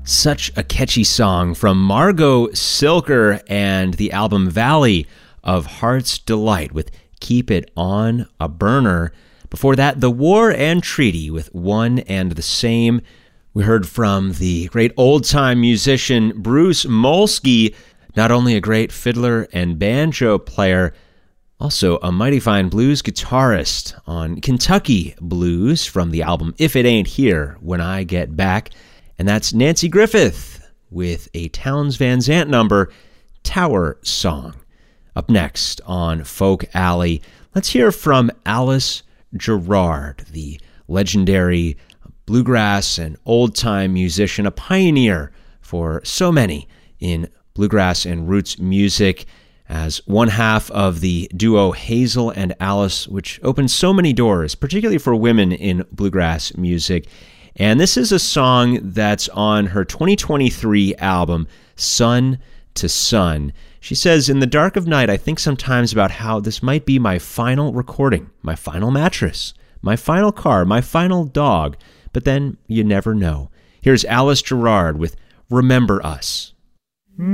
Such a catchy song from Margot Silker and the album Valley of Heart's Delight with Keep It On a Burner. Before that, The War and Treaty with One and the Same. We heard from the great old-time musician Bruce Molsky, not only a great fiddler and banjo player, also a mighty fine blues guitarist on Kentucky Blues from the album If It Ain't Here When I Get Back. And that's Nanci Griffith with a Townes Van Zandt number, Tower Song. Up next on Folk Alley, let's hear from Alice Gerrard, the legendary bluegrass and old-time musician, a pioneer for so many in bluegrass and roots music, as one half of the duo Hazel and Alice, which opened so many doors, particularly for women in bluegrass music. And this is a song that's on her 2023 album, Sun to Sun. She says, in the dark of night, I think sometimes about how this might be my final recording, my final mattress, my final car, my final dog, but then you never know. Here's Alice Gerrard with Remember Us.